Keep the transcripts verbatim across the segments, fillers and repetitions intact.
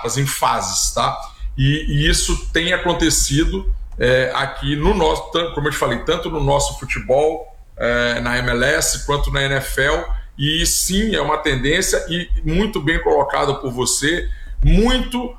etapas, em fases, tá? E, e isso tem acontecido é, aqui no nosso, como eu te falei, tanto no nosso futebol, é, na M L S, quanto na N F L, e sim, é uma tendência, e muito bem colocado por você, muito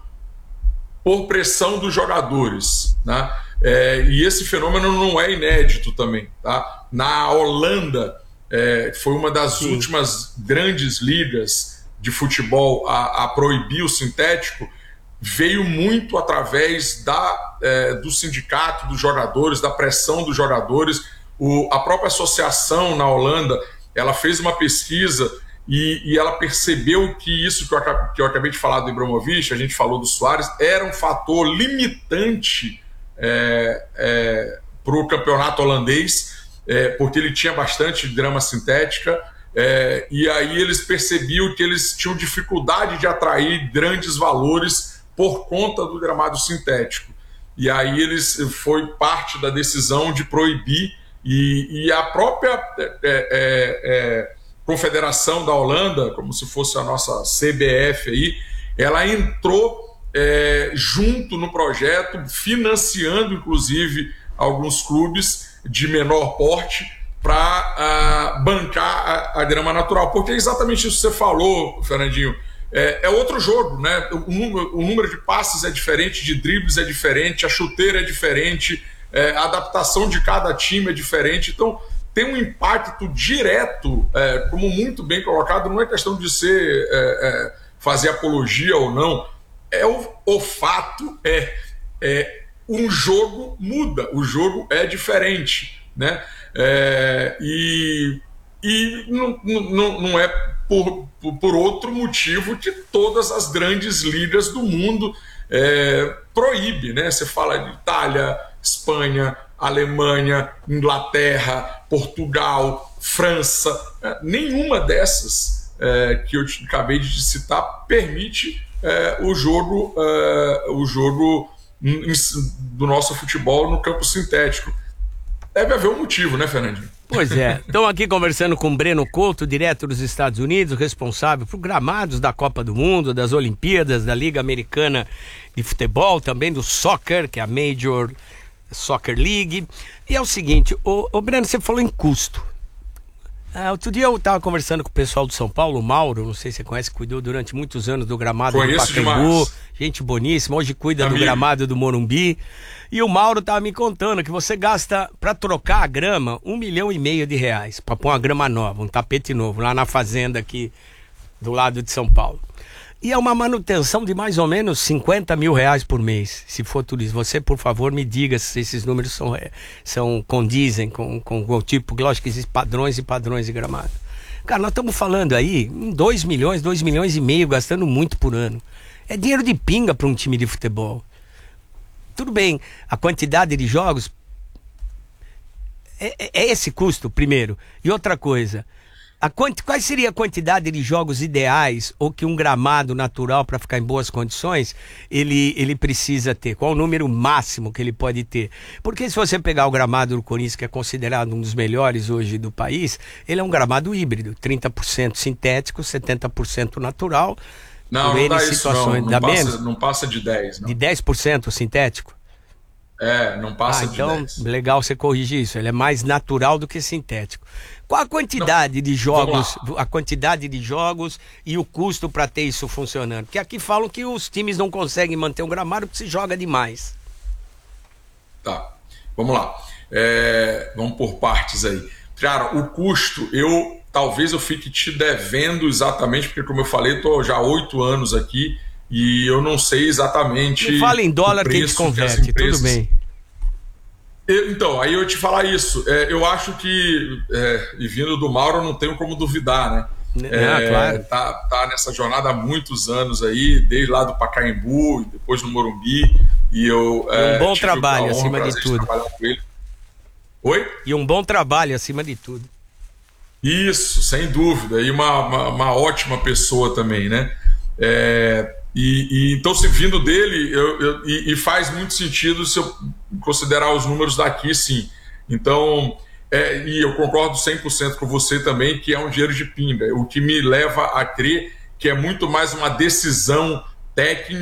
por pressão dos jogadores, né? É, e esse fenômeno não é inédito também, tá? Na Holanda, é, foi uma das sim. últimas grandes ligas de futebol a, a proibir o sintético, veio muito através da, é, do sindicato dos jogadores, da pressão dos jogadores. O, a própria associação na Holanda, ela fez uma pesquisa e, e ela percebeu que isso que eu, que eu acabei de falar do Ibrahimovic, a gente falou do Suárez, era um fator limitante é, é, para o campeonato holandês, é, porque ele tinha bastante grama sintética, é, e aí eles percebiam que eles tinham dificuldade de atrair grandes valores por conta do gramado sintético. E aí eles foi parte da decisão de proibir, e, e a própria é, é, é, Confederação da Holanda, como se fosse a nossa C B F aí, ela entrou é, junto no projeto, financiando inclusive alguns clubes de menor porte para uh, bancar a, a grama natural, porque é exatamente isso que você falou, Fernandinho. É, é outro jogo, né? O número, o número de passes é diferente, de dribles é diferente, a chuteira é diferente, é, a adaptação de cada time é diferente. Então, tem um impacto direto, é, como muito bem colocado, não é questão de ser, é, é, fazer apologia ou não. É o, o fato é, é um jogo muda, o jogo é diferente, né? É, e e não, não, não é por, por, por outro motivo que todas as grandes ligas do mundo é, proíbe, né? Você fala de Itália, Espanha, Alemanha, Inglaterra, Portugal, França, é, nenhuma dessas é, que eu te, acabei de citar permite é, o jogo, é, o jogo do nosso futebol no campo sintético. Deve haver um motivo, né, Fernandinho? Pois é. Estamos aqui conversando com Breno Couto, direto dos Estados Unidos, responsável por gramados da Copa do Mundo, das Olimpíadas, da Liga Americana de Futebol, também do Soccer, que é a Major Soccer League. E é o seguinte, ô, ô Breno, você falou em custo. Ah, outro dia eu estava conversando com o pessoal do São Paulo, o Mauro, não sei se você conhece, cuidou durante muitos anos do gramado Conheço do Pacaembu, demais. Gente boníssima, hoje cuida Amigo. do gramado do Morumbi. E o Mauro estava me contando que você gasta para trocar a grama um milhão e meio de reais, para pôr uma grama nova, um tapete novo, lá na fazenda aqui do lado de São Paulo. E é uma manutenção de mais ou menos cinquenta mil reais por mês, se for tudo isso. Você, por favor, me diga se esses números são, são condizem com, com, com o tipo, lógico que existem padrões e padrões de gramado. Cara, nós estamos falando aí em dois milhões, dois milhões e meio, gastando muito por ano. É dinheiro de pinga para um time de futebol. Tudo bem, a quantidade de jogos é, é esse custo, primeiro. E outra coisa, a quanti, qual seria a quantidade de jogos ideais ou que um gramado natural para ficar em boas condições ele, ele precisa ter? Qual o número máximo que ele pode ter? Porque se você pegar o gramado do Corinthians, que é considerado um dos melhores hoje do país, ele é um gramado híbrido, trinta por cento sintético, setenta por cento natural. Não, não dá isso não, não, passa, não passa de dez. Não. De dez por cento sintético? É, não passa ah, de então, dez. Legal você corrigir isso, ele é mais natural do que sintético. Qual a quantidade não, de jogos, a quantidade de jogos e o custo para ter isso funcionando? Porque aqui falam que os times não conseguem manter um gramado porque se joga demais. Tá, vamos lá. É, vamos por partes aí. Cara, o custo, eu... talvez eu fique te devendo exatamente, porque como eu falei, estou já há oito anos aqui e eu não sei exatamente... Me fala em dólar que a gente converte, empresas... tudo bem. Eu, então, aí eu te falar isso. É, eu acho que, é, e vindo do Mauro, eu não tenho como duvidar, né? Ah, é, claro. Tá, tá nessa jornada há muitos anos aí, desde lá do Pacaembu, depois no Morumbi, e eu... E um é, bom trabalho acima de tudo. Com ele. Oi? E um bom trabalho acima de tudo. Isso, sem dúvida, e uma, uma, uma ótima pessoa também, né? É, e, e então, se vindo dele, eu, eu, e, e faz muito sentido se eu considerar os números daqui, sim. Então, é, e eu concordo cem por cento com você também, que é um dinheiro de pinga, o que me leva a crer que é muito mais uma decisão técnica